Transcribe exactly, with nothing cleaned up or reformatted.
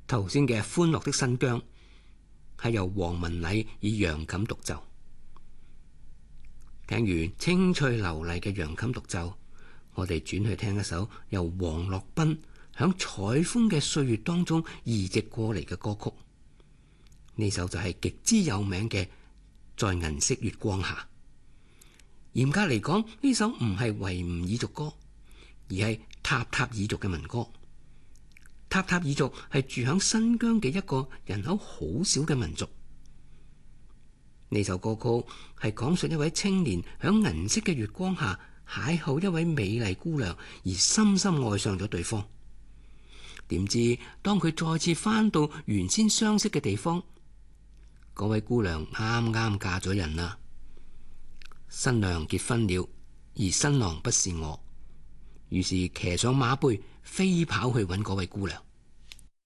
頭先嘅歡樂的新疆係由黃文禮以揚琴獨奏。聽完清脆流麗嘅揚琴獨奏，我哋轉去聽一首由王洛賓響采風嘅歲月當中移植過嚟嘅歌曲。呢首就係極之有名嘅《在銀色月光下》。嚴格嚟講，呢首唔係維吾爾族歌，而係塔塔爾族嘅民歌。塔塔爾族係住響新疆嘅一個人口好少嘅民族。呢首歌曲係講述一位青年響銀色嘅月光下邂逅一位美麗姑娘，而深深愛上咗對方。點知當佢再次返到原先相識嘅地方，嗰位姑娘啱啱嫁咗人啦。新娘結婚了，而新郎不是我，於是騎上馬背飛跑去揾嗰位姑娘。